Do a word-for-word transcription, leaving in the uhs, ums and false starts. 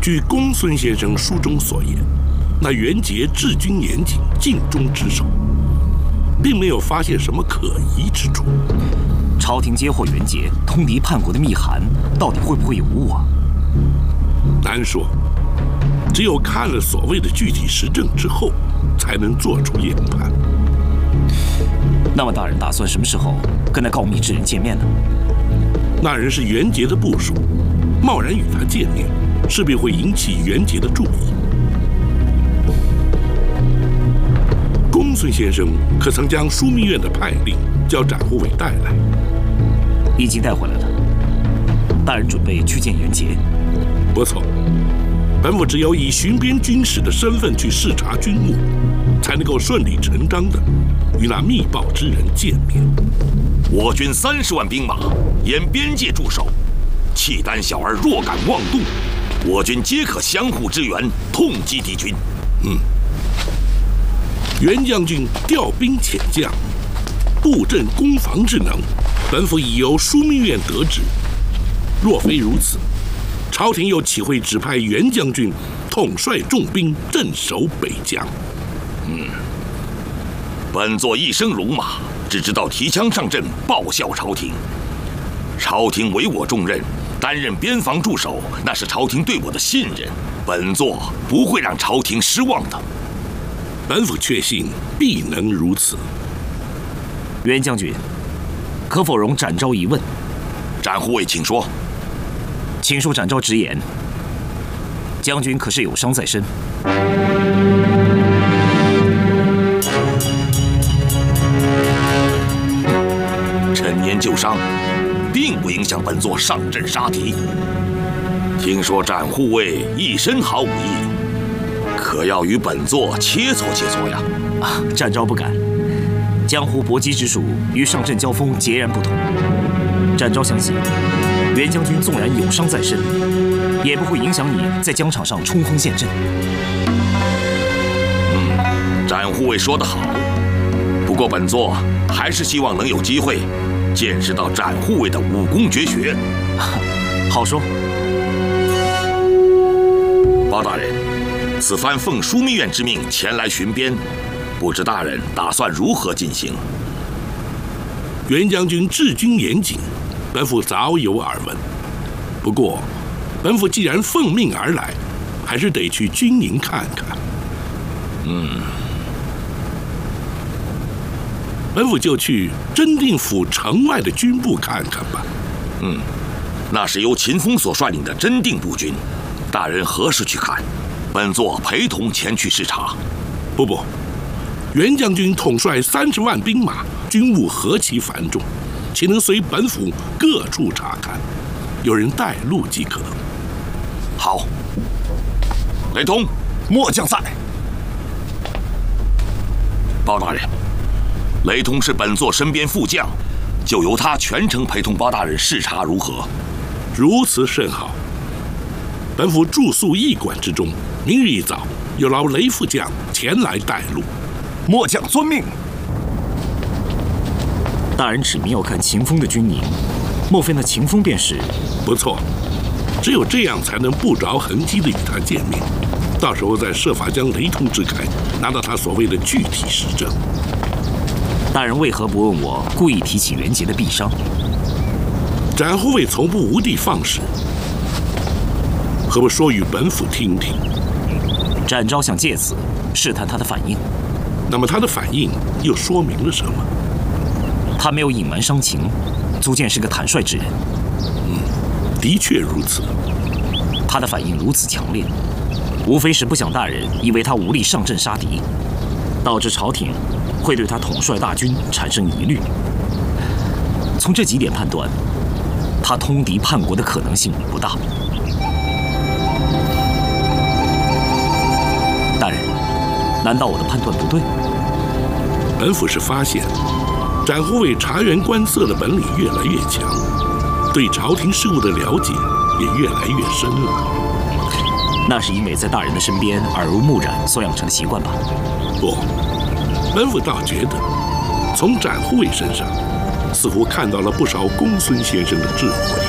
据公孙先生书中所言，那袁杰治军严谨，尽忠职守，并没有发现什么可疑之处。 朝廷接获袁杰通敌叛国的密函，到底会不会有误啊？ 难说，只有看了所谓的具体实证之后，才能做出研判。 那么大人打算什么时候跟那告密之人见面呢？ 那人是袁杰的部属，贸然与他见面，势必会引起袁杰的注意。公孙先生可曾将枢密院的派令叫展护卫带来？ 已经带回来了。大人准备去见袁杰？ 不错，本府只有以巡边军使的身份去视察军务，才能够顺理成章地与那密报之人见面。 我军三十万兵马沿边界驻守，契丹小儿若敢妄动，我军皆可相互支援，痛击敌军。 嗯，袁将军调兵遣将，布阵攻防之能，本府已由枢密院得知。若非如此，朝廷又岂会指派袁将军统帅重兵镇守北疆？ 嗯，本座一生戎马，只知道提枪上阵，报效朝廷。朝廷委我重任，担任边防驻守，那是朝廷对我的信任。本座不会让朝廷失望的。 本府确信必能如此。 袁将军，可否容展昭一问？ 展护卫，请说。 请恕展昭直言，将军可是有伤在身？ 陈年旧伤，并不影响本座上阵杀敌。听说展护卫一身好武艺，可要与本座切磋切磋呀？ 啊，展昭不敢。江湖搏击之术与上阵交锋截然不同。展昭相信，袁将军纵然有伤在身，也不会影响你在疆场上冲锋陷阵。 嗯，展护卫说得好。不过本座还是希望能有机会见识到展护卫的武功绝学。 好说。 包大人，此番奉枢密院之命前来巡边，不知大人打算如何进行？ 袁将军治军严谨，本府早有耳闻。不过，本府既然奉命而来，还是得去军营看看。 嗯， 本府就去真定府城外的军部看看吧。 嗯，那是由秦风所率领的真定步军，大人何时去看？本座陪同前去视察。 不不，袁将军统帅三十万兵马，军务何其繁重，岂能随本府各处查看？有人带路即可。 好，雷通，末将在。包大人，雷通是本座身边副将，就由他全程陪同包大人视察，如何？ 如此甚好。本府住宿驿馆之中，明日一早有劳雷副将前来带路。 末将遵命。 大人指明要看秦风的军营，莫非那秦风便是？ 不错，只有这样才能不着痕迹地与他见面，到时候再设法将雷通支开，拿到他所谓的具体实证。 大人为何不问我故意提起袁杰的毙伤？ 展护卫从不无的放矢，何不说与本府听听？ 展昭想借此试探他的反应。 那么他的反应又说明了什么？ 他没有隐瞒伤情，足见是个坦率之人。 嗯，的确如此。 他的反应如此强烈，无非是不想大人以为他无力上阵杀敌，导致朝廷会对他统帅大军产生疑虑。从这几点判断，他通敌叛国的可能性不大。大人，难道我的判断不对？ 本府是发现，展护卫察言观色的本领越来越强，对朝廷事务的了解也越来越深了。 那是因为在大人的身边耳濡目染所养成的习惯吧？ 不，本府倒觉得，从展护卫身上，似乎看到了不少公孙先生的智慧。